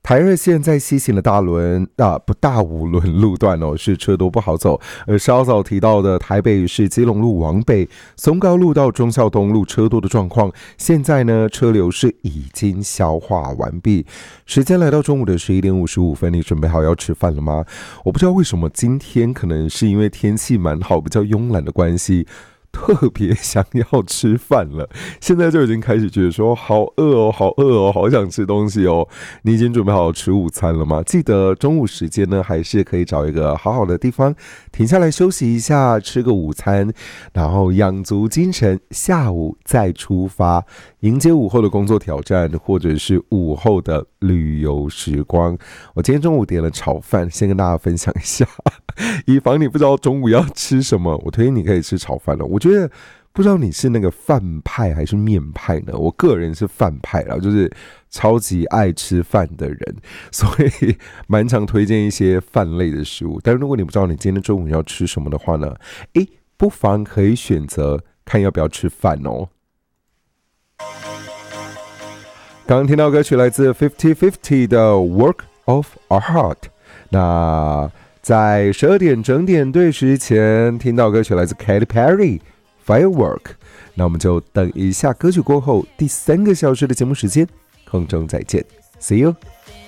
台二线在西行的大五轮路段是车多不好走，而稍早提到的台北市基隆路往北、松高路到忠孝东路车多的状况，现在呢车流是已经消化完毕。时间来到中午的11点55分，你准备好要吃饭了吗？我不知道为什么今天可能是因为天气蛮好，比较慵懒的关系。特别想要吃饭了，现在就已经开始觉得说好饿哦，好饿哦，好想吃东西哦。你已经准备好吃午餐了吗？记得中午时间呢，还是可以找一个好好的地方停下来休息一下，吃个午餐，然后养足精神，下午再出发，迎接午后的工作挑战，或者是午后的旅游时光。我今天中午点了炒饭，先跟大家分享一下。以防你不知道中午要吃什么，我推荐你可以吃炒饭了。我觉得不知道你是那个饭派还是面派呢？我个人是饭派啦，就是超级爱吃饭的人，所以蛮常推荐一些饭类的食物。但如果你不知道你今天中午要吃什么的话呢，不妨可以选择看要不要吃饭哦。刚刚听到歌曲来自50/50的 Work of Our Heart， 那在12点整点对时前听到歌曲来自 Katy Perry Firework， 那我们就等一下歌曲过后第3个小时的节目时间空中再见 See you。